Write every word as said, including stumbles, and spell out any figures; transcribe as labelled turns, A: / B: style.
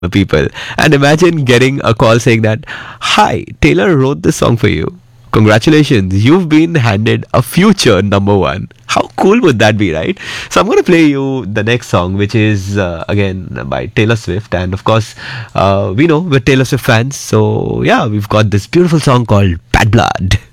A: the people. And imagine getting a call saying that, "Hi, Taylor wrote this song for you. Congratulations, you've been handed a future number one." How cool would that be, right? So I'm going to play you the next song, which is uh, again by Taylor Swift. And of course, uh, we know we're Taylor Swift fans. So yeah, we've got this beautiful song called Bad Blood.